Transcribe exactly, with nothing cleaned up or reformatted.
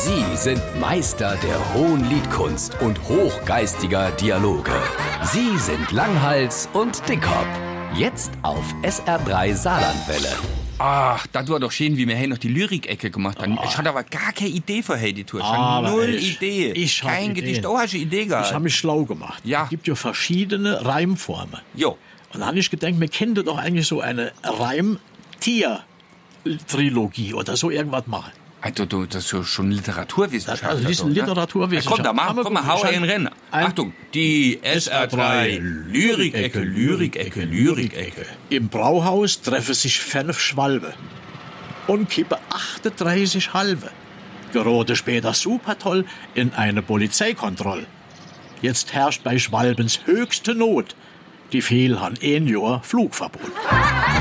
Sie sind Meister der hohen Liedkunst und hochgeistiger Dialoge. Sie sind Langhals und Dickhop. Jetzt auf S R drei Saarlandwelle. Ach, das war doch schön, wie wir hier noch die Lyrik-Ecke gemacht haben. Oh. Ich hatte aber gar keine Idee für die Tour. Ich hatte null ich, Idee. Ich Kein Gedicht. Oh, hast du Idee gehabt? Ich habe mich schlau gemacht. Ja. Es gibt ja verschiedene Reimformen. Jo. Und dann habe ich gedacht, wir könnten doch eigentlich so eine Reim-Tier-Trilogie oder so irgendwas machen. Also, du, das ist ja schon Literaturwissenschaft. Also, das ist eine Literaturwissenschaft. Ja, komm, da mach, komm mal, hau einen Rennen. Achtung, die S R drei Lyrik-Ecke, Lyrik-Ecke, Lyrik-Ecke. Im Brauhaus treffen sich fünf Schwalbe und kippen achtunddreißig Halbe. Gerade später super toll in eine Polizeikontrolle. Jetzt herrscht bei Schwalbens höchste Not. Die Fehl han ein Jahr Flugverbot.